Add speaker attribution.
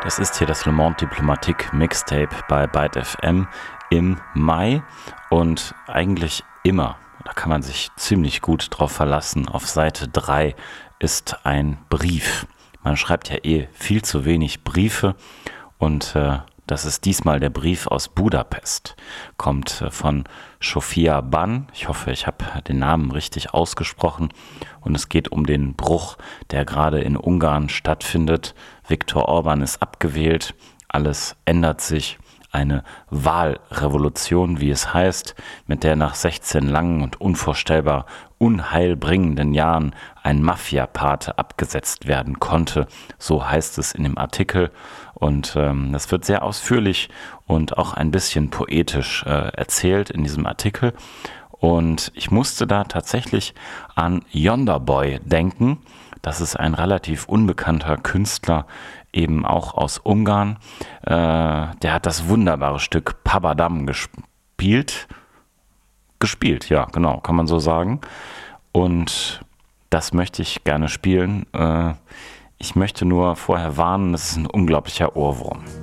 Speaker 1: Das ist hier das Le Monde Diplomatique Mixtape bei Byte FM im Mai und eigentlich immer, da kann man sich ziemlich gut drauf verlassen, auf Seite 3 ist ein Brief. Man schreibt ja viel zu wenig Briefe und das ist diesmal der Brief aus Budapest, kommt von Sofia Ban. Ich hoffe, ich habe den Namen richtig ausgesprochen. Und es geht um den Bruch, der gerade in Ungarn stattfindet. Viktor Orban ist abgewählt, alles ändert sich. Eine Wahlrevolution, wie es heißt, mit der nach 16 langen und unvorstellbar unheilbringenden Jahren ein Mafia-Pate abgesetzt werden konnte. So heißt es in dem Artikel. Und das wird sehr ausführlich und auch ein bisschen poetisch erzählt in diesem Artikel. Und ich musste da tatsächlich an Yonderboy denken. Das ist ein relativ unbekannter Künstler, eben auch aus Ungarn. Der hat das wunderbare Stück Pabadam gespielt. Ja, genau, kann man so sagen. Und das möchte ich gerne spielen. Ich möchte nur vorher warnen, das ist ein unglaublicher Ohrwurm.